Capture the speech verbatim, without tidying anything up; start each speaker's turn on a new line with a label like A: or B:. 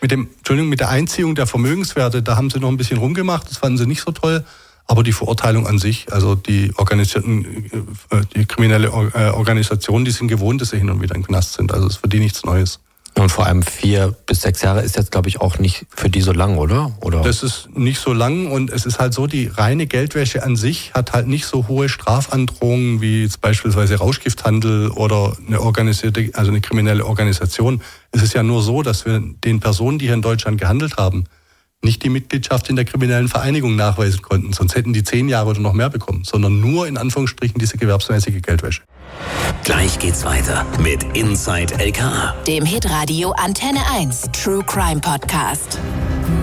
A: mit dem, Entschuldigung, mit der Einziehung der Vermögenswerte, da haben sie noch ein bisschen rumgemacht, das fanden sie nicht so toll. Aber die Verurteilung an sich, also die organisierten, die kriminelle Organisationen, die sind gewohnt, dass sie hin und wieder im Knast sind. Also es ist für die nichts Neues.
B: Und vor allem vier bis sechs Jahre ist jetzt, glaube ich, auch nicht für die so lang, oder? oder?
A: Das ist nicht so lang und es ist halt so, die reine Geldwäsche an sich hat halt nicht so hohe Strafandrohungen wie jetzt beispielsweise Rauschgifthandel oder eine organisierte, also eine kriminelle Organisation. Es ist ja nur so, dass wir den Personen, die hier in Deutschland gehandelt haben, nicht die Mitgliedschaft in der kriminellen Vereinigung nachweisen konnten, sonst hätten die zehn Jahre oder noch mehr bekommen, sondern nur in Anführungsstrichen diese gewerbsmäßige Geldwäsche.
C: Gleich geht's weiter mit Inside L K A,
D: dem Hitradio Antenne eins True Crime Podcast.